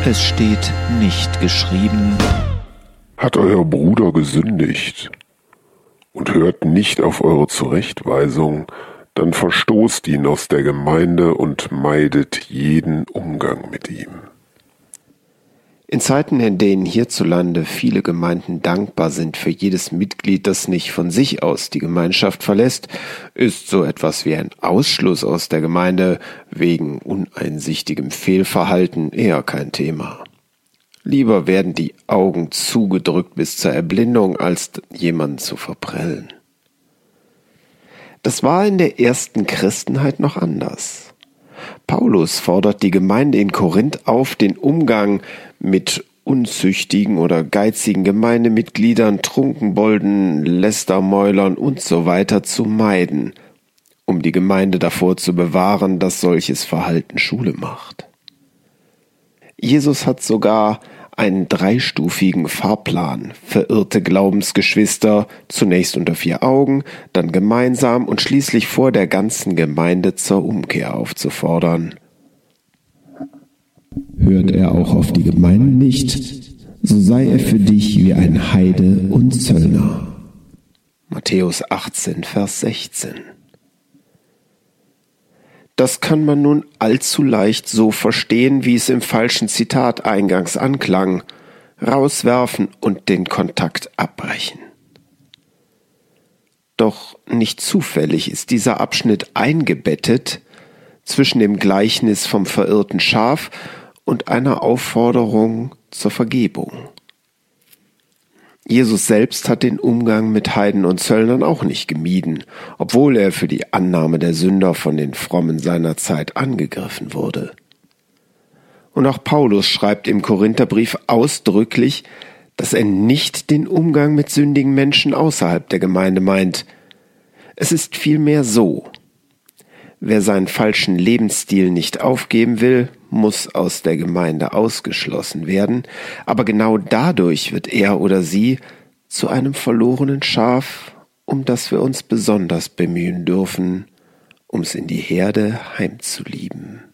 Es steht nicht geschrieben: Hat euer Bruder gesündigt und hört nicht auf eure Zurechtweisung, dann verstoßt ihn aus der Gemeinde und meidet jeden Umgang mit ihm. In Zeiten, in denen hierzulande viele Gemeinden dankbar sind für jedes Mitglied, das nicht von sich aus die Gemeinschaft verlässt, ist so etwas wie ein Ausschluss aus der Gemeinde wegen uneinsichtigem Fehlverhalten eher kein Thema. Lieber werden die Augen zugedrückt bis zur Erblindung, als jemanden zu verprellen. Das war in der ersten Christenheit noch anders. Paulus fordert die Gemeinde in Korinth auf, den Umgang mit unzüchtigen oder geizigen Gemeindemitgliedern, Trunkenbolden, Lästermäulern usw. zu meiden, um die Gemeinde davor zu bewahren, dass solches Verhalten Schule macht. Jesus hat sogar einen dreistufigen Fahrplan, verirrte Glaubensgeschwister zunächst unter 4 Augen, dann gemeinsam und schließlich vor der ganzen Gemeinde zur Umkehr aufzufordern. Hört er auch auf die Gemeinde nicht, so sei er für dich wie ein Heide und Zöllner. Matthäus 18, Vers 16. Das kann man nun allzu leicht so verstehen, wie es im falschen Zitat eingangs anklang: rauswerfen und den Kontakt abbrechen. Doch nicht zufällig ist dieser Abschnitt eingebettet zwischen dem Gleichnis vom verirrten Schaf und einer Aufforderung zur Vergebung. Jesus selbst hat den Umgang mit Heiden und Zöllnern auch nicht gemieden, obwohl er für die Annahme der Sünder von den Frommen seiner Zeit angegriffen wurde. Und auch Paulus schreibt im Korintherbrief ausdrücklich, dass er nicht den Umgang mit sündigen Menschen außerhalb der Gemeinde meint. Es ist vielmehr so: Wer seinen falschen Lebensstil nicht aufgeben will, muss aus der Gemeinde ausgeschlossen werden, aber genau dadurch wird er oder sie zu einem verlorenen Schaf, um das wir uns besonders bemühen dürfen, es in die Herde heimzulieben.